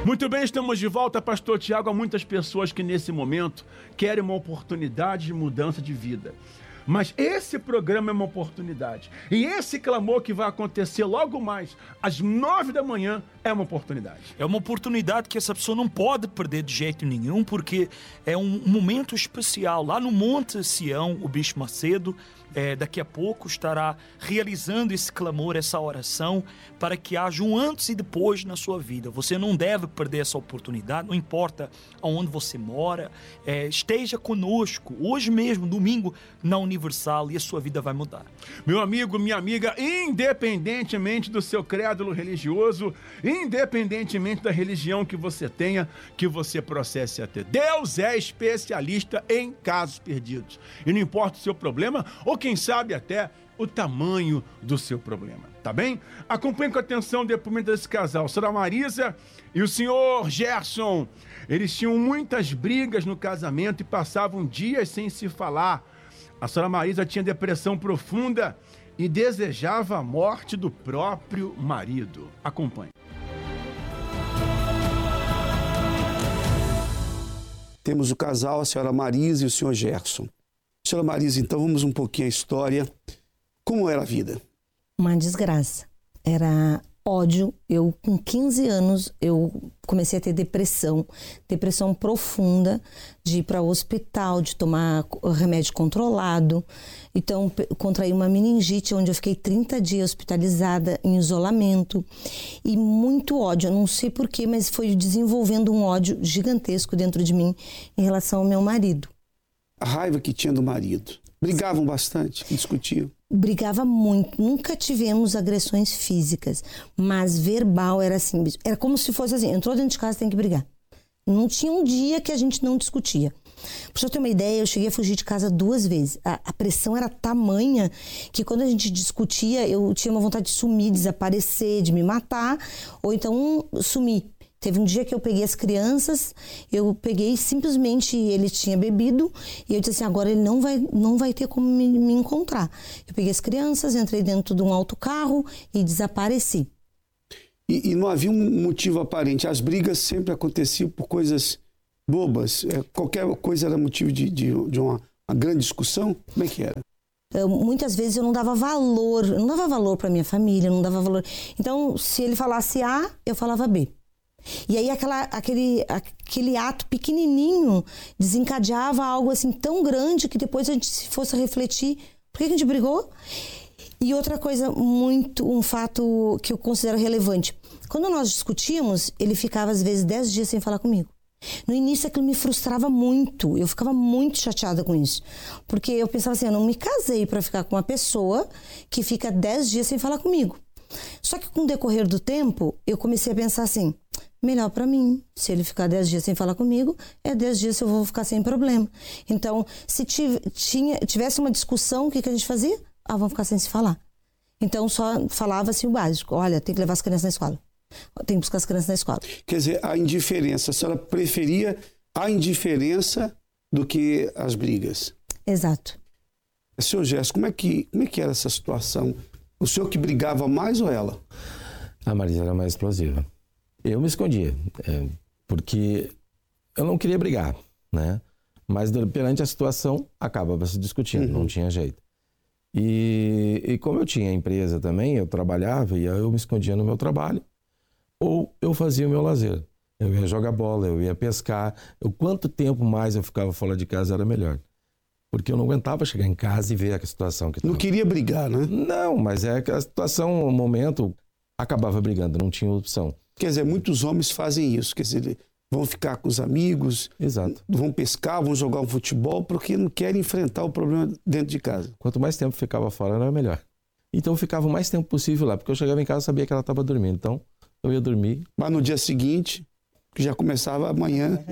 Muito bem, estamos de volta, Pastor Tiago. Há muitas pessoas que nesse momento querem uma oportunidade de mudança de vida. Mas esse programa é uma oportunidade. E esse clamor que vai acontecer logo mais, às 9 da manhã, é uma oportunidade. É uma oportunidade que essa pessoa não pode perder de jeito nenhum, porque é um momento especial. Lá no Monte Sião, o Bispo Macedo, daqui a pouco estará realizando esse clamor, essa oração, para que haja um antes e depois na sua vida. Você não deve perder essa oportunidade, não importa onde você mora, esteja conosco, hoje mesmo, domingo, na Universal, e a sua vida vai mudar. Meu amigo, minha amiga, independentemente do seu crédulo religioso, independentemente da religião que você tenha, que você processe a ter, Deus é especialista em casos perdidos. E não importa o seu problema, ou quem sabe até o tamanho do seu problema, tá bem? Acompanhe com atenção o depoimento desse casal, a senhora Marisa e o senhor Gerson. Eles tinham muitas brigas no casamento e passavam dias sem se falar. A senhora Marisa tinha depressão profunda e desejava a morte do próprio marido. Acompanhe. Temos o casal, a senhora Marisa e o senhor Gerson. Senhora Marisa, então vamos um pouquinho à história. Como era a vida? Uma desgraça. Era ódio. Eu, com 15 anos, eu comecei a ter depressão profunda, de ir para o hospital, de tomar remédio controlado. Então, contraí uma meningite, onde eu fiquei 30 dias hospitalizada, em isolamento. E muito ódio, eu não sei porquê, mas foi desenvolvendo um ódio gigantesco dentro de mim em relação ao meu marido. A raiva que tinha do marido. Brigavam bastante, discutiam. Brigava muito, nunca tivemos agressões físicas, mas verbal era assim, era como se fosse assim, entrou dentro de casa, tem que brigar. Não tinha um dia que a gente não discutia. Pra você ter uma ideia, eu cheguei a fugir de casa 2 vezes. A pressão era tamanha que quando a gente discutia, eu tinha uma vontade de sumir, desaparecer, de me matar, ou então sumir. Teve um dia que eu peguei as crianças, simplesmente, ele tinha bebido, e eu disse assim, agora ele não vai ter como me encontrar. Eu peguei as crianças, entrei dentro de um autocarro e desapareci. E não havia um motivo aparente, as brigas sempre aconteciam por coisas bobas, qualquer coisa era motivo de uma grande discussão? Como é que era? Muitas vezes eu não dava valor para minha família, não dava valor. Então, se ele falasse A, eu falava B. E aí aquele ato pequenininho desencadeava algo assim tão grande que depois a gente se fosse refletir, por que a gente brigou? E outra coisa, um fato que eu considero relevante, quando nós discutíamos, ele ficava às vezes 10 dias sem falar comigo. No início aquilo me frustrava muito, eu ficava muito chateada com isso, porque eu pensava assim, eu não me casei para ficar com uma pessoa que fica 10 dias sem falar comigo. Só que com o decorrer do tempo, eu comecei a pensar assim, melhor para mim, se ele ficar 10 dias sem falar comigo, 10 dias eu vou ficar sem problema. Então, se tivesse uma discussão, o que a gente fazia? Vamos ficar sem se falar. Então, só falava-se o básico, olha, tem que levar as crianças na escola, tem que buscar as crianças na escola. Quer dizer, a indiferença, a senhora preferia a indiferença do que as brigas? Exato. Senhor Gerson, como é que era essa situação? O senhor que brigava mais ou ela? A Marisa era mais explosiva. Eu me escondia, porque eu não queria brigar, né? Mas perante a situação, acabava se discutindo, não tinha jeito. E como eu tinha empresa também, eu trabalhava e eu me escondia no meu trabalho, ou eu fazia o meu lazer. Eu ia jogar bola, eu ia pescar. Quanto tempo mais eu ficava fora de casa era melhor. Porque eu não aguentava chegar em casa e ver a situação que estava. Não queria brigar, né? Não, mas que a situação, o momento, acabava brigando, não tinha opção. Quer dizer, muitos homens fazem isso, quer dizer, vão ficar com os amigos, exato, vão pescar, vão jogar um futebol, porque não querem enfrentar o problema dentro de casa. Quanto mais tempo ficava fora, era melhor. Então eu ficava o mais tempo possível lá, porque eu chegava em casa e sabia que ela estava dormindo, então eu ia dormir. Mas no dia seguinte, que já começava amanhã,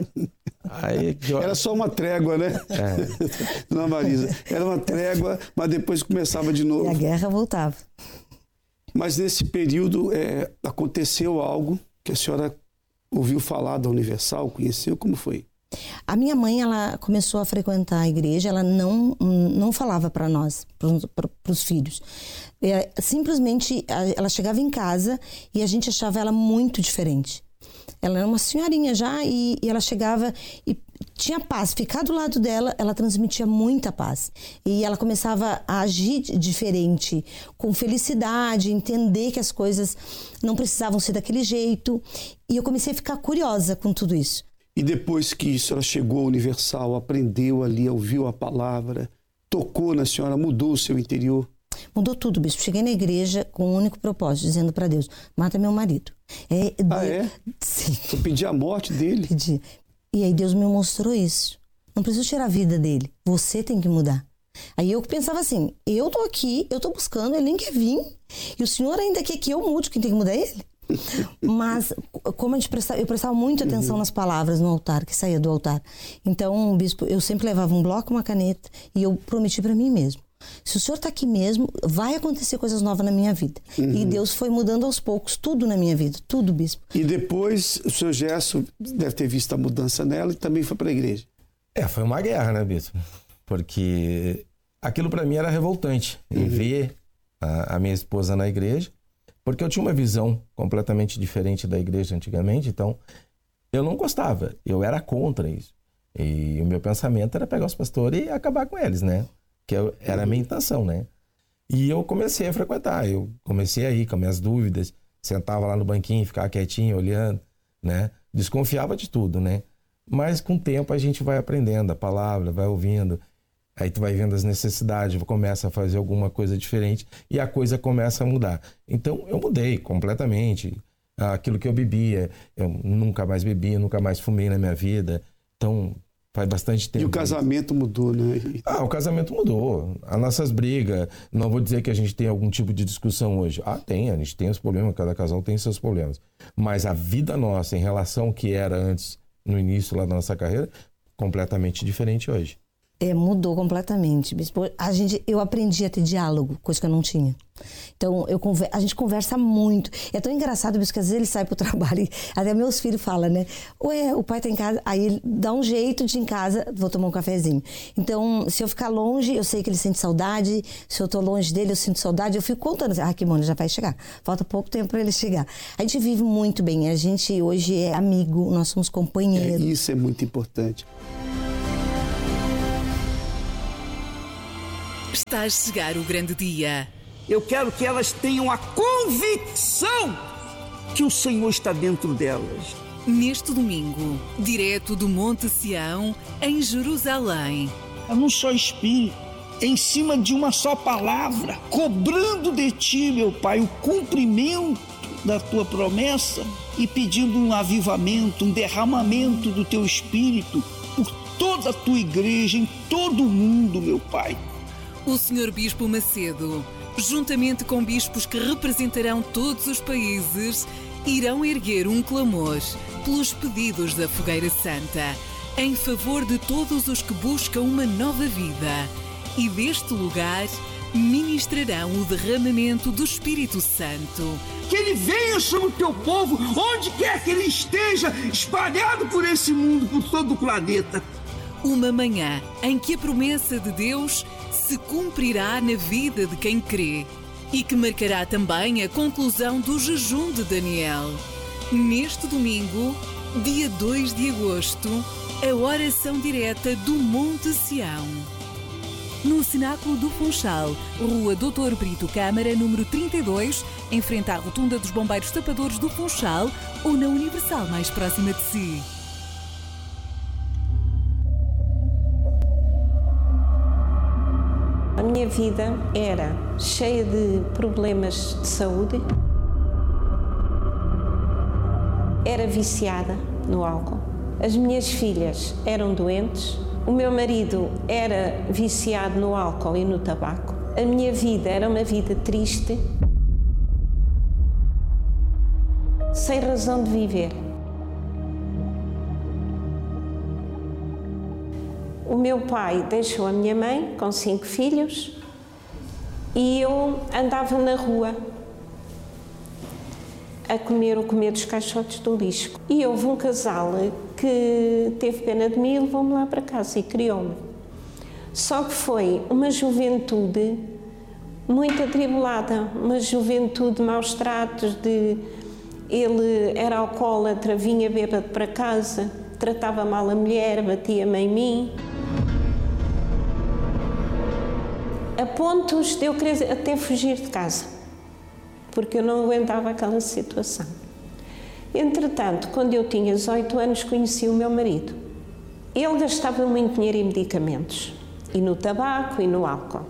era só uma trégua, né? Não, Marisa, era uma trégua, mas depois começava de novo. E a guerra voltava. Mas nesse período aconteceu algo que a senhora ouviu falar da Universal, conheceu, como foi? A minha mãe, ela começou a frequentar a igreja, ela não falava para nós, para os filhos. Simplesmente, ela chegava em casa e a gente achava ela muito diferente. Ela era uma senhorinha já e ela chegava e tinha paz. Ficar do lado dela, ela transmitia muita paz. E ela começava a agir diferente, com felicidade, entender que as coisas não precisavam ser daquele jeito. E eu comecei a ficar curiosa com tudo isso. E depois que isso, ela chegou ao Universal, aprendeu ali, ouviu a palavra, tocou na senhora, mudou o seu interior? Mudou tudo, bispo. Cheguei na igreja com um único propósito, dizendo para Deus, mata meu marido. Sim. Tu pediu a morte dele? Pedi. E aí Deus me mostrou isso. Não preciso tirar a vida dele. Você tem que mudar. Aí eu pensava assim, eu tô aqui, eu tô buscando, ele nem quer vir. E o Senhor ainda quer que eu mude, quem tem que mudar é ele. Mas como eu prestava muita atenção nas palavras no altar, que saía do altar. Então, bispo, eu sempre levava um bloco, uma caneta, e eu prometi para mim mesmo. Se o Senhor está aqui mesmo, vai acontecer coisas novas na minha vida. E Deus foi mudando aos poucos tudo na minha vida, tudo, bispo. E depois o senhor Gerson deve ter visto a mudança nela e também foi para a igreja. Foi uma guerra, né, bispo? Porque aquilo para mim era revoltante, em ver a minha esposa na igreja, porque eu tinha uma visão completamente diferente da igreja antigamente, então eu não gostava, eu era contra isso. E o meu pensamento era pegar os pastores e acabar com eles, né? Que era a minha intenção, né? E eu comecei a frequentar, eu comecei a ir com as minhas dúvidas, sentava lá no banquinho, ficava quietinho, olhando, né? Desconfiava de tudo, né? Mas com o tempo a gente vai aprendendo a palavra, vai ouvindo, aí tu vai vendo as necessidades, começa a fazer alguma coisa diferente e a coisa começa a mudar. Então eu mudei completamente. Aquilo que eu bebia, eu nunca mais bebi, nunca mais fumei na minha vida. Então faz bastante tempo. E o casamento mudou, né? O casamento mudou. As nossas brigas, não vou dizer que a gente tem algum tipo de discussão hoje. A gente tem os problemas, cada casal tem seus problemas. Mas a vida nossa em relação ao que era antes, no início lá da nossa carreira, completamente diferente hoje. Mudou completamente. Eu aprendi a ter diálogo, coisa que eu não tinha. Então, a gente conversa muito. É tão engraçado, porque às vezes ele sai pro trabalho e até meus filhos falam, né? Ué, o pai tá em casa, aí ele dá um jeito de ir em casa, vou tomar um cafezinho. Então, se eu ficar longe, eu sei que ele sente saudade. Se eu tô longe dele, eu sinto saudade. Eu fico contando assim, que Mônica já vai chegar. Falta pouco tempo para ele chegar. A gente vive muito bem. A gente hoje é amigo, nós somos companheiros. Isso é muito importante. Está a chegar o grande dia. Eu quero que elas tenham a convicção que o Senhor está dentro delas. Neste domingo, direto do Monte Sião, em Jerusalém. É num só espírito, em cima de uma só palavra, cobrando de ti, meu Pai, o cumprimento da tua promessa e pedindo um avivamento, um derramamento do teu espírito por toda a tua igreja, em todo o mundo, meu Pai. O Sr. Bispo Macedo, juntamente com bispos que representarão todos os países, irão erguer um clamor pelos pedidos da Fogueira Santa, em favor de todos os que buscam uma nova vida. E deste lugar ministrarão o derramamento do Espírito Santo. Que ele venha sobre o teu povo, onde quer que ele esteja, espalhado por esse mundo, por todo o planeta. Uma manhã em que a promessa de Deus se cumprirá na vida de quem crê e que marcará também a conclusão do jejum de Daniel. Neste domingo, dia 2 de agosto, a oração direta do Monte Sião. No Cenáculo do Funchal, Rua Doutor Brito Câmara, número 32, em frente à Rotunda dos Bombeiros Tapadores do Funchal ou na Universal mais próxima de si. A minha vida era cheia de problemas de saúde, era viciada no álcool, as minhas filhas eram doentes, o meu marido era viciado no álcool e no tabaco, a minha vida era uma vida triste, sem razão de viver. O meu pai deixou a minha mãe com 5 filhos e eu andava na rua a comer o comer dos caixotes do lixo. E houve um casal que teve pena de mim e levou-me lá para casa e criou-me. Só que foi uma juventude muito atribulada, uma juventude de maus tratos, de Ele era alcoólatra, vinha bêbado para casa, tratava mal a mulher, batia-me em mim. A pontos de eu querer até fugir de casa, porque eu não aguentava aquela situação. Entretanto, quando eu tinha 18 anos, conheci o meu marido. Ele gastava muito dinheiro em medicamentos, e no tabaco e no álcool.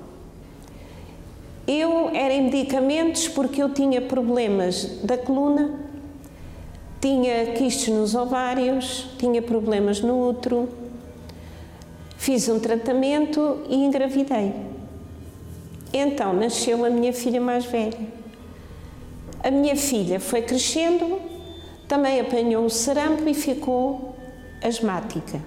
Eu era em medicamentos porque eu tinha problemas da coluna, tinha quistes nos ovários, tinha problemas no útero, fiz um tratamento e engravidei. Então nasceu a minha filha mais velha. A minha filha foi crescendo, também apanhou o sarampo e ficou asmática.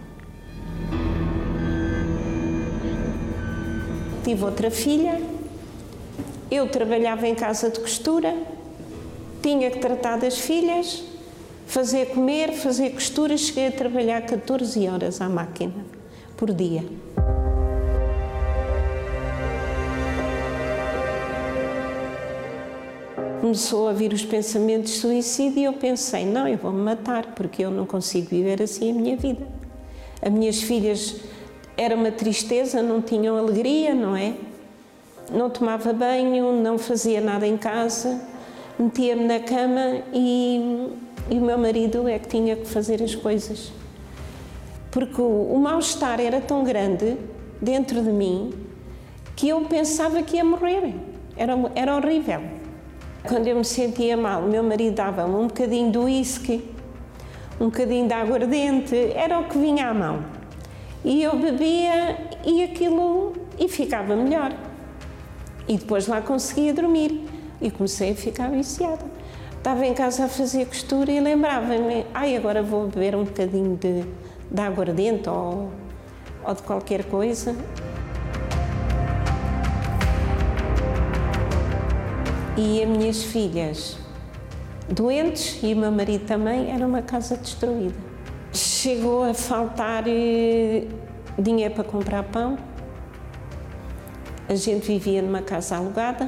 Tive outra filha, eu trabalhava em casa de costura, tinha que tratar das filhas, fazer comer, fazer costura, cheguei a trabalhar 14 horas à máquina por dia. Começou a vir os pensamentos de suicídio e eu pensei, não, eu vou-me matar, porque eu não consigo viver assim a minha vida. As minhas filhas era uma tristeza, não tinham alegria, não é? Não tomava banho, não fazia nada em casa, metia-me na cama e o meu marido é que tinha que fazer as coisas. Porque o mal-estar era tão grande dentro de mim que eu pensava que ia morrer. Era horrível. Quando eu me sentia mal, o meu marido dava-me um bocadinho de uísque, um bocadinho de aguardente, era o que vinha à mão. E eu bebia e ficava melhor. E depois lá conseguia dormir e comecei a ficar viciada. Estava em casa a fazer costura e lembrava-me, agora vou beber um bocadinho de aguardente ou de qualquer coisa. E as minhas filhas doentes e o meu marido também, era uma casa destruída. Chegou a faltar dinheiro para comprar pão. A gente vivia numa casa alugada.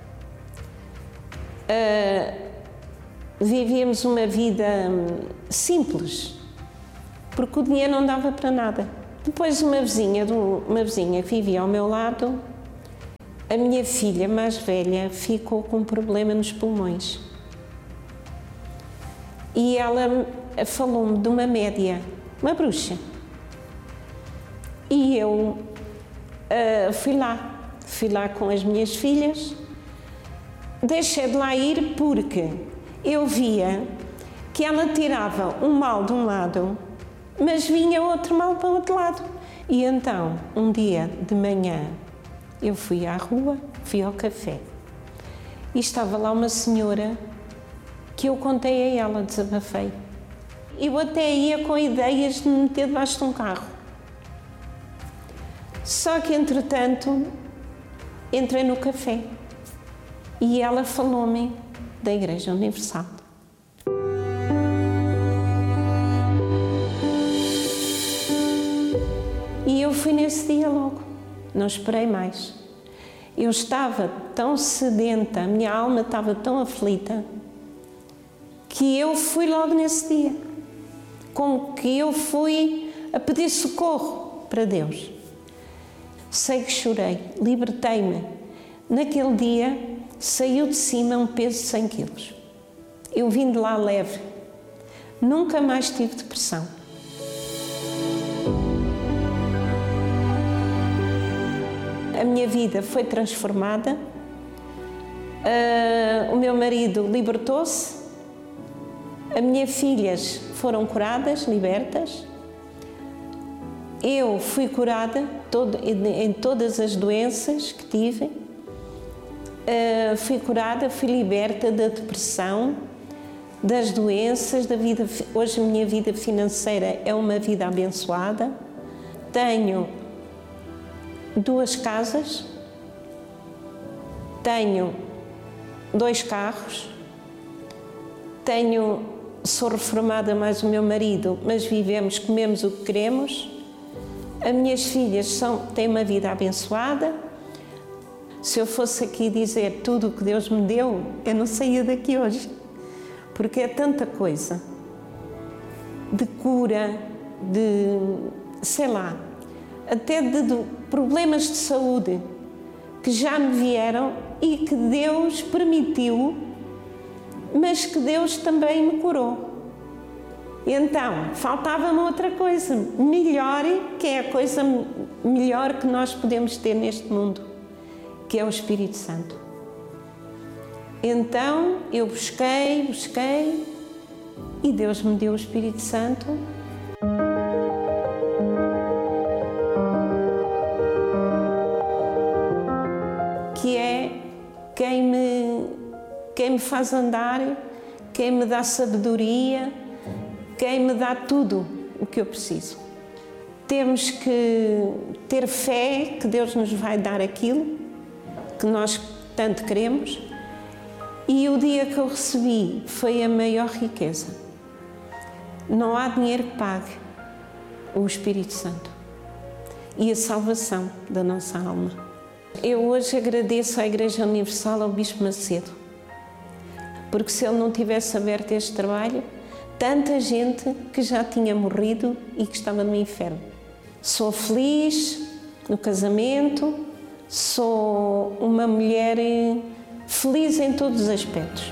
Vivíamos uma vida simples, porque o dinheiro não dava para nada. Depois uma vizinha que vivia ao meu lado, a minha filha mais velha ficou com um problema nos pulmões. E ela falou-me de uma média, uma bruxa. E eu fui lá com as minhas filhas, deixei de lá ir porque eu via que ela tirava um mal de um lado, mas vinha outro mal para o outro lado. E então, um dia de manhã, eu fui à rua, fui ao café, e estava lá uma senhora que eu contei a ela, desabafei. Eu até ia com ideias de me meter debaixo de um carro. Só que, entretanto, entrei no café e ela falou-me da Igreja Universal. E eu fui nesse dia logo, não esperei mais. Eu estava tão sedenta, a minha alma estava tão aflita, que eu fui logo nesse dia. Como que eu fui a pedir socorro para Deus. Sei que chorei, libertei-me. Naquele dia, saiu de cima um peso de 100 quilos. Eu vim de lá leve. Nunca mais tive depressão. A minha vida foi transformada. O meu marido libertou-se. As minhas filhas foram curadas, libertas. Eu fui curada em todas as doenças que tive. Fui curada, fui liberta da depressão, das doenças, da vida. Hoje a minha vida financeira é uma vida abençoada. Tenho 2 casas, tenho 2 carros, sou reformada mais o meu marido, mas vivemos, comemos o que queremos. As minhas filhas têm uma vida abençoada. Se eu fosse aqui dizer tudo o que Deus me deu, eu não saía daqui hoje, porque é tanta coisa de cura, sei lá, até de problemas de saúde que já me vieram e que Deus permitiu, mas que Deus também me curou. Então, faltava-me outra coisa melhor, que é a coisa melhor que nós podemos ter neste mundo, que é o Espírito Santo. Então, eu busquei, e Deus me deu o Espírito Santo. Que é quem me faz andar, quem me dá sabedoria, quem me dá tudo o que eu preciso. Temos que ter fé que Deus nos vai dar aquilo que nós tanto queremos. E o dia que eu recebi foi a maior riqueza. Não há dinheiro que pague o Espírito Santo e a salvação da nossa alma. Eu hoje agradeço à Igreja Universal, ao Bispo Macedo, porque se ele não tivesse aberto este trabalho, tanta gente que já tinha morrido e que estava no inferno. Sou feliz no casamento, sou uma mulher feliz em todos os aspectos.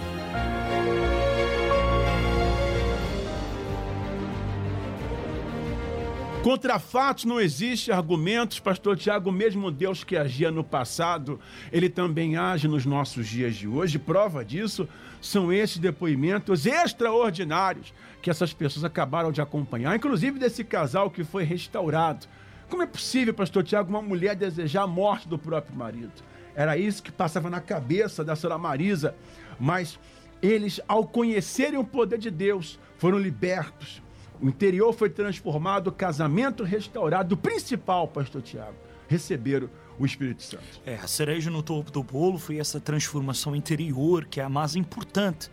Contra fatos não existe argumentos, pastor Tiago. O mesmo Deus que agia no passado, ele também age nos nossos dias de hoje. Prova disso são esses depoimentos extraordinários que essas pessoas acabaram de acompanhar, inclusive desse casal que foi restaurado. Como é possível, pastor Tiago, uma mulher desejar a morte do próprio marido? Era isso que passava na cabeça da senhora Marisa, mas eles, ao conhecerem o poder de Deus, foram libertos. O interior foi transformado, o casamento restaurado. O principal, pastor Tiago, receberam o Espírito Santo. A cereja no topo do bolo foi essa transformação interior, que é a mais importante.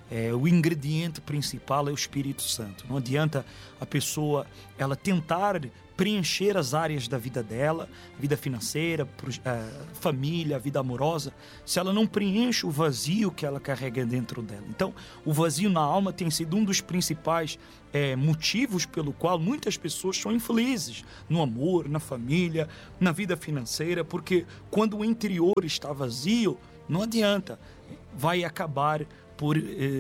O ingrediente principal é o Espírito Santo. Não adianta a pessoa ela tentar preencher as áreas da vida dela, vida financeira, família, vida amorosa, se ela não preenche o vazio que ela carrega dentro dela. Então, o vazio na alma tem sido um dos principais motivos pelo qual muitas pessoas são infelizes no amor, na família, na vida financeira, porque quando o interior está vazio, não adianta, vai acabar por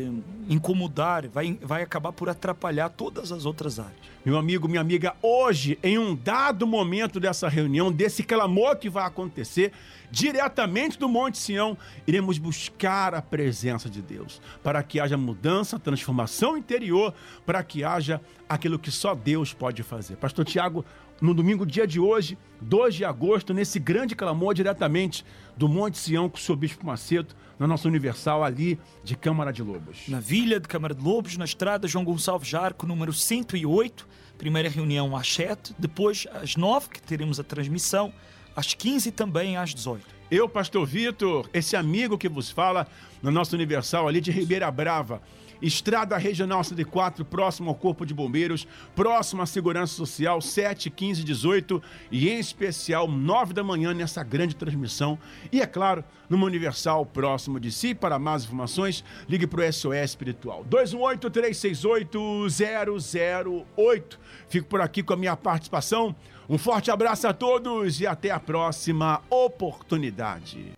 incomodar, vai acabar por atrapalhar todas as outras áreas. Meu amigo, minha amiga, hoje, em um dado momento dessa reunião, desse clamor que vai acontecer, diretamente do Monte Sião, iremos buscar a presença de Deus, para que haja mudança, transformação interior, para que haja aquilo que só Deus pode fazer. Pastor Tiago, no domingo, dia de hoje, 2 de agosto, nesse grande clamor diretamente do Monte Sião com o seu Bispo Macedo, na nossa Universal ali de Câmara de Lobos. Na Vila de Câmara de Lobos, na estrada João Gonçalves Jarco, número 108, primeira reunião às 7, depois às 9, que teremos a transmissão, às 15 e também às 18. Eu, pastor Vitor, esse amigo que vos fala, na nossa Universal ali de Ribeira Brava, Estrada Regional 104, próximo ao Corpo de Bombeiros, próximo à Segurança Social, 7, 15, 18 e em especial 9 da manhã nessa grande transmissão. E é claro, numa Universal próximo de si. Para mais informações, ligue para o SOS Espiritual, 218-368-008. Fico por aqui com a minha participação. Um forte abraço a todos e até a próxima oportunidade.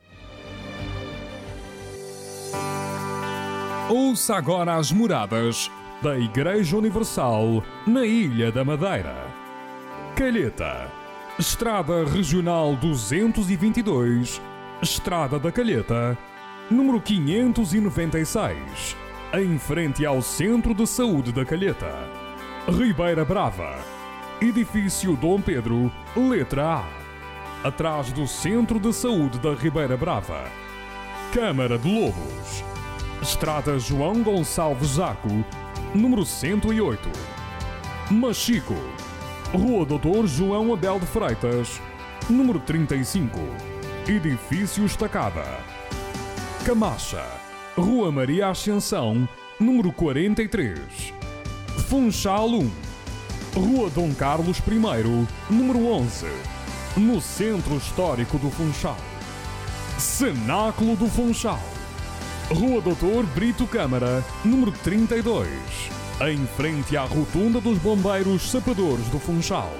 Ouça agora as moradas da Igreja Universal na Ilha da Madeira. Calheta, Estrada Regional 222, Estrada da Calheta, número 596, em frente ao Centro de Saúde da Calheta. Ribeira Brava, Edifício Dom Pedro, letra A, atrás do Centro de Saúde da Ribeira Brava. Câmara de Lobos, Estrada João Gonçalves Jarco, número 108. Machico, Rua Doutor João Abel de Freitas, número 35, Edifício Estacada. Camacha, Rua Maria Ascensão, número 43. Funchal 1, Rua Dom Carlos I, número 11, no Centro Histórico do Funchal. Cenáculo do Funchal, Rua Doutor Brito Câmara, número 32, em frente à Rotunda dos Bombeiros Sapadores do Funchal.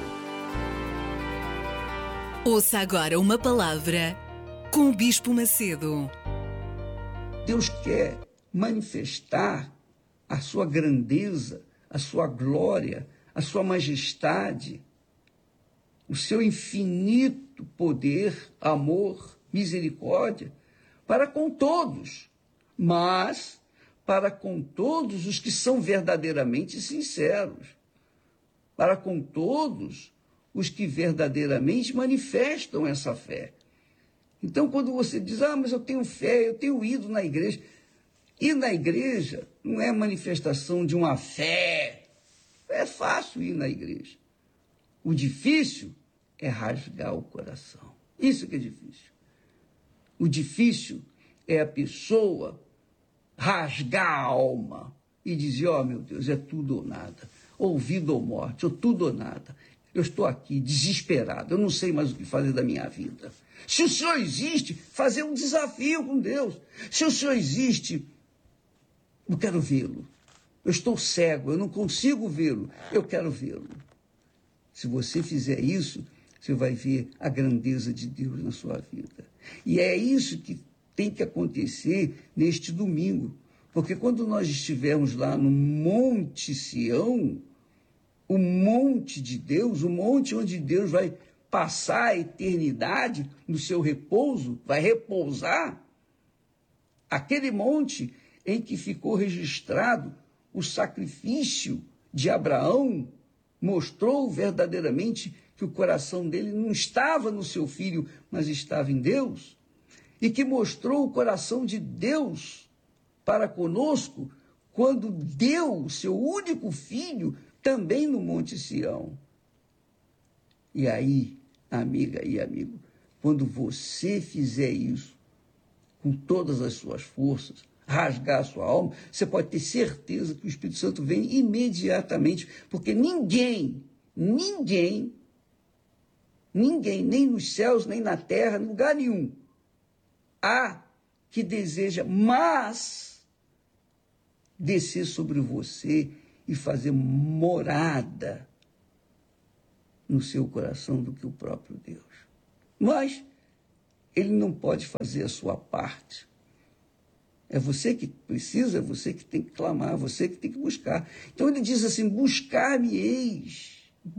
Ouça agora uma palavra com o Bispo Macedo. Deus quer manifestar a sua grandeza, a sua glória, a sua majestade, o seu infinito poder, amor, misericórdia, para com todos, mas para com todos os que são verdadeiramente sinceros, para com todos os que verdadeiramente manifestam essa fé. Então, quando você diz, mas eu tenho fé, eu tenho ido na igreja, ir na igreja não é manifestação de uma fé. É fácil ir na igreja. O difícil é rasgar o coração. Isso que é difícil. O difícil é a pessoa rasgar a alma e dizer, meu Deus, é tudo ou nada. Ou vida ou morte, ou tudo ou nada. Eu estou aqui desesperado, eu não sei mais o que fazer da minha vida. Se o Senhor existe, fazer um desafio com Deus. Se o Senhor existe, eu quero vê-lo. Eu estou cego, eu não consigo vê-lo, eu quero vê-lo. Se você fizer isso, você vai ver a grandeza de Deus na sua vida. E é isso que tem que acontecer neste domingo. Porque quando nós estivermos lá no Monte Sião, o monte de Deus, o monte onde Deus vai passar a eternidade no seu repouso, vai repousar, aquele monte em que ficou registrado o sacrifício de Abraão, mostrou verdadeiramente que o coração dele não estava no seu filho, mas estava em Deus, e que mostrou o coração de Deus para conosco, quando deu o seu único filho também no Monte Sião. E aí, amiga e amigo, quando você fizer isso, com todas as suas forças, rasgar a sua alma, você pode ter certeza que o Espírito Santo vem imediatamente, porque ninguém, nem nos céus, nem na terra, em lugar nenhum, há que deseja mais descer sobre você e fazer morada no seu coração do que o próprio Deus. Mas ele não pode fazer a sua parte. É você que precisa, é você que tem que clamar, é você que tem que buscar. Então ele diz assim, buscar-me-eis,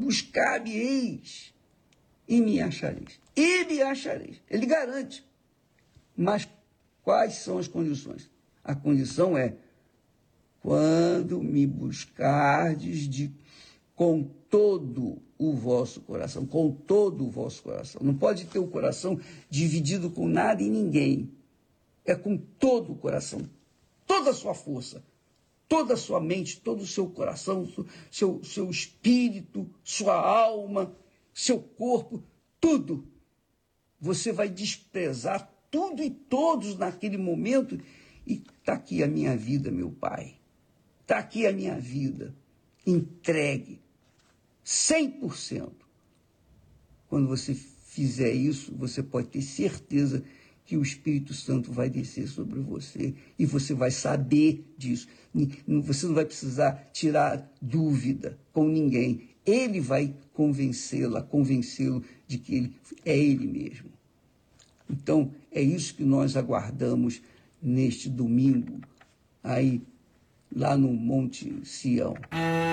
e me achareis. E me achareis. Ele garante. Mas quais são as condições? A condição é, quando me buscardes com todo o vosso coração, com todo o vosso coração. Não pode ter o coração dividido com nada e ninguém. É com todo o coração, toda a sua força, toda a sua mente, todo o seu coração, seu espírito, sua alma, seu corpo, tudo. Você vai desprezar tudo e todos naquele momento e está aqui a minha vida, meu Pai. Está aqui a minha vida, entregue, 100%. Quando você fizer isso, você pode ter certeza que o Espírito Santo vai descer sobre você e você vai saber disso. Você não vai precisar tirar dúvida com ninguém. Ele vai convencê-lo de que ele é ele mesmo. Então, é isso que nós aguardamos neste domingo, aí, lá no Monte Sião.